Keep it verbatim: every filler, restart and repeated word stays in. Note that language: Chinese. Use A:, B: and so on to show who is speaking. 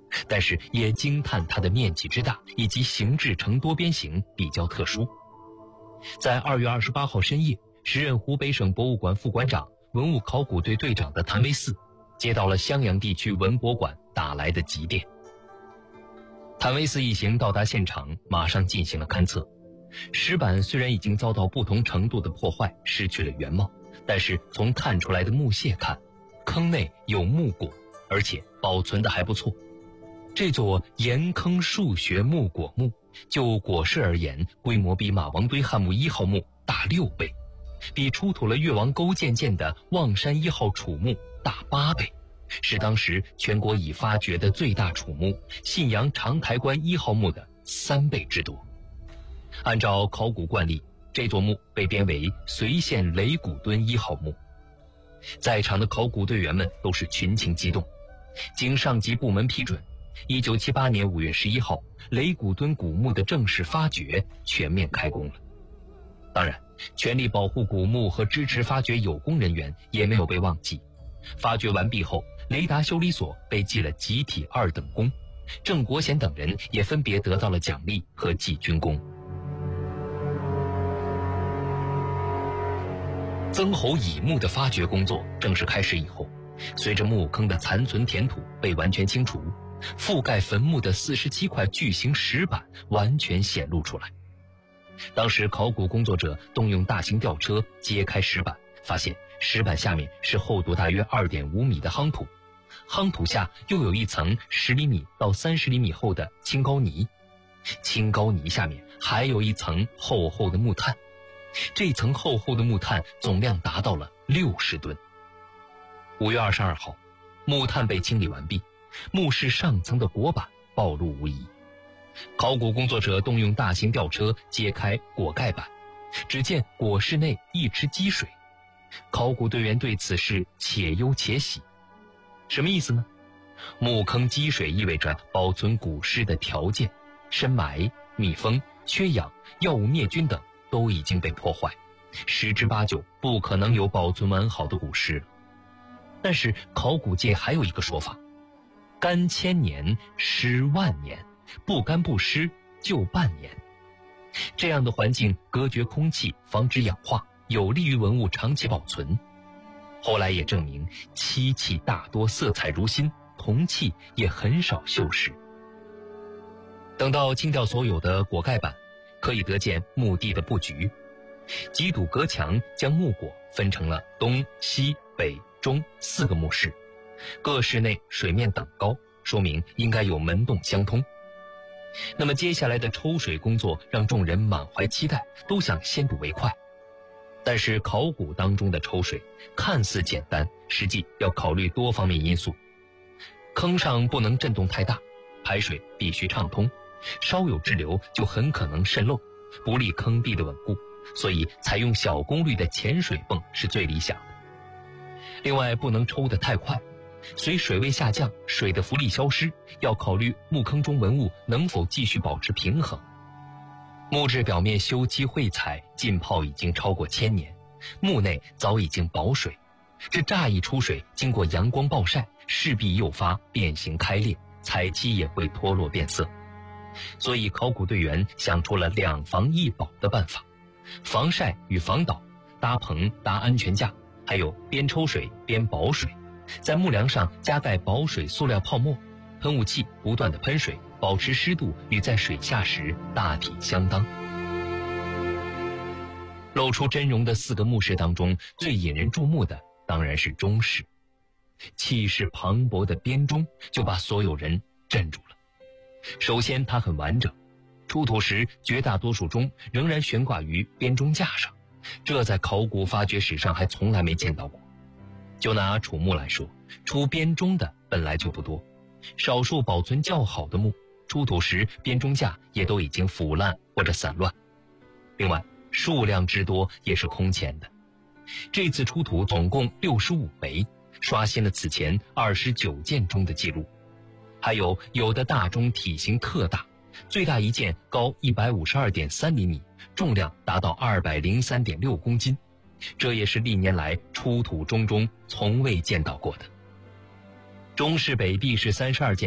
A: 但是也惊叹它的面积之大以及形制呈多边形比较特殊。在二月二十八号深夜，时任湖北省博物馆副馆长、文物考古队队长的谭维四接到了襄阳地区文博馆打来的急电。谭维四一行到达现场，马上进行了勘测。石板虽然已经遭到不同程度的破坏，失去了原貌，但是从看出来的木屑看，坑内有木果，而且保存的还不错。这座岩坑数学木果墓，就果实而言，规模比马王堆汉墓一号墓大六倍，比出土了越王勾践建的望山一号楚墓大八倍，是当时全国已发掘的最大楚墓信阳长台关一号墓的三倍之多。按照考古惯例，这座墓被编为随县雷鼓墩一号墓。在场的考古队员们都是群情激动，经上级部门批准，一九七八年五月十一号，雷鼓墩古墓的正式发掘全面开工了。当然，全力保护古墓和支持发掘有功人员也没有被忘记。发掘完毕后，雷达修理所被记了集体二等功，郑国贤等人也分别得到了奖励和记军功。曾侯乙墓的发掘工作正式开始以后，随着墓坑的残存填土被完全清除，覆盖坟墓的四十七块巨型石板完全显露出来。当时考古工作者动用大型吊车揭开石板，发现石板下面是厚度大约 二点五米的夯土，夯土下又有一层十厘米到三十厘米厚的青膏泥，青膏泥下面还有一层厚厚的木炭，这层厚厚的木炭总量达到了六十吨。五月二十二号，木炭被清理完毕，墓室上层的果板暴露无遗。考古工作者动用大型吊车揭开果盖板，只见果室内一池积水。考古队员对此事且忧且喜。什么意思呢？墓坑积水意味着保存古尸的条件，深埋、密封、缺氧、药物灭菌等都已经被破坏，十之八九不可能有保存完好的古尸。但是考古界还有一个说法，干千年湿万年，不干不湿就半年。这样的环境隔绝空气，防止氧化，有利于文物长期保存。后来也证明，漆器大多色彩如新，铜器也很少锈蚀。等到清掉所有的果盖板，可以得见墓地的布局。几堵隔墙将木果分成了东西北中四个墓室，各室内水面等高，说明应该有门洞相通。那么接下来的抽水工作让众人满怀期待，都想先睹为快。但是考古当中的抽水看似简单，实际要考虑多方面因素。坑上不能震动太大，排水必须畅通，稍有滞留就很可能渗漏，不利坑壁的稳固，所以采用小功率的潜水泵是最理想的。另外不能抽得太快，随水位下降，水的浮力消失，要考虑墓坑中文物能否继续保持平衡。墓志表面修漆绘彩，浸泡已经超过千年，墓内早已经保水，这乍一出水，经过阳光暴晒，势必诱发变形开裂，彩漆也会脱落变色。所以考古队员想出了两防一保的办法，防晒与防倒，搭棚搭安全架，还有边抽水边保水，在木梁上加盖保水塑料泡沫，喷雾器不断的喷水，保持湿度与在水下时大体相当。露出真容的四个墓室当中，最引人注目的当然是钟室。气势磅礴的编钟就把所有人镇住了。首先它很完整，出土时绝大多数钟仍然悬挂于编钟架上，这在考古发掘史上还从来没见到过。就拿楚墓来说，出编钟的本来就不多，少数保存较好的墓，出土时编钟架也都已经腐烂或者散乱。另外数量之多也是空前的，这次出土总共六十五枚，刷新了此前二十九件钟的记录。还有有的大钟体型特大，最大一件高 一百五十二点三厘米，重量达到 二百零三点六公斤，这也是历年来出土钟中从未见到过的。钟室北壁是三十二件